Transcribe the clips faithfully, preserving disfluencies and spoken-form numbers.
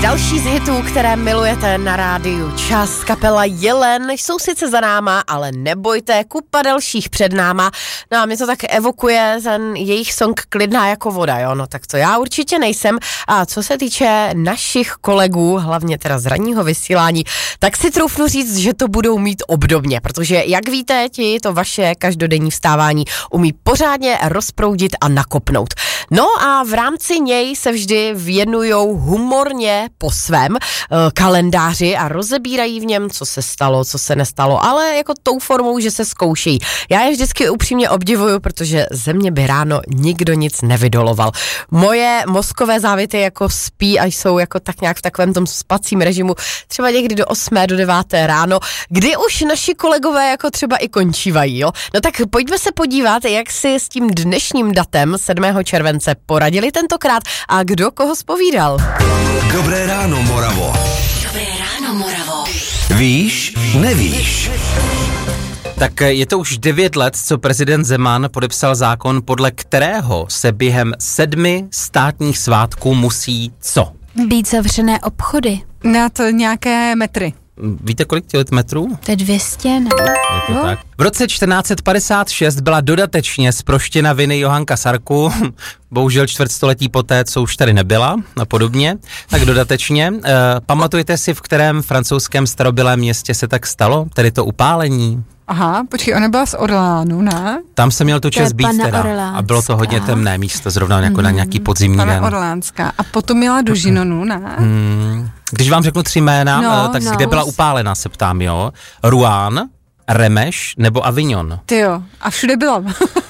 Další z hitů, které milujete na rádiu Čas, kapela Jelen, jsou sice za náma, ale nebojte, kupa dalších před náma. No a mě to tak evokuje ten jejich song Klidná jako voda, jo, no tak to já určitě nejsem. A co se týče našich kolegů, hlavně teda z ranního vysílání, tak si troufnu říct, že to budou mít obdobně, protože jak víte, ti to vaše každodenní vstávání umí pořádně rozproudit a nakopnout. No a v rámci něj se vždy věnujou humorně po svém uh, kalendáři a rozebírají v něm, co se stalo, co se nestalo, ale jako tou formou, že se zkoušejí. Já je vždycky upřímně obdivuju, protože ze mě by ráno nikdo nic nevydoloval. Moje mozkové závity jako spí a jsou jako tak nějak v takovém tom spacím režimu, třeba někdy do osmé, do deváté ráno, kdy už naši kolegové jako třeba i končívají, jo. No tak pojďme se podívat, jak si s tím dnešním datem sedmého července poradili tentokrát a kdo koho zpovídal. Dobré ráno, Moravo. Dobré ráno, Moravo. Víš, nevíš. Tak je to už devět let, co prezident Zeman podepsal zákon, podle kterého se během sedmi státních svátků musí co? Být zavřené obchody. Na to nějaké metry. Víte, kolik těch metrů? To je dvě stě, ne? Je to tak. V roce čtrnáct padesát šest byla dodatečně zproštěna viny Johanka Sarku, bohužel čtvrtstoletí poté, co už tady nebyla a podobně, tak dodatečně. E, pamatujete si, v kterém francouzském starobylém městě se tak stalo, tedy to upálení? Aha, počkej, ona byla z Orlánu, ne? Tam se měl tu čas to být teda Orlánská. A bylo to hodně temné místo, zrovna jako mm. na nějaký podzimní Pana den. Orlánská. A potom měla do Žinonu, ne? Mm. Když vám řeknu tři jména, no, tak no. kde byla upálena, se ptám, jo? Rouen, Remeš nebo Avignon? Tyjo, a všude byla.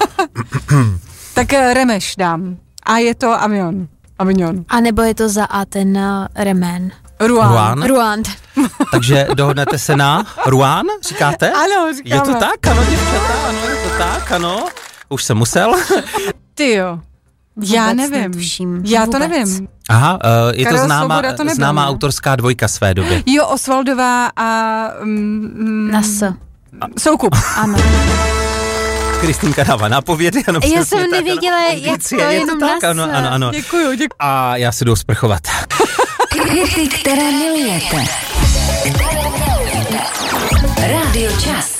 Tak Remeš dám. A je to Avignon. Avignon. A nebo je to za A ten uh, Remen. Rouen. Rouen. Rouen. Takže dohodnete se na Rouen, říkáte? Ano, říkáme. Je to tak, ano, děvčata, ano, je to tak, ano. Už jsem musel. Tyjo. Já Vůbec nevím. netuším. Já to Vůbec. nevím. Aha, uh, je Karel to známá, Svoboda to nebyl, známá ne? autorská dvojka své doby. Jo, Osvaldová a... Mm, Na S. Soukup. Ano. Kristýnka dává nápovědy, ano, Já přesně jsem tak, nevěděla, ano. jak Indicie, to je jenom tak, na ano, S. ano, ano. Děkuju, děkuju. A já si jdu sprchovat. Hity, které milujete. Rádio Čas.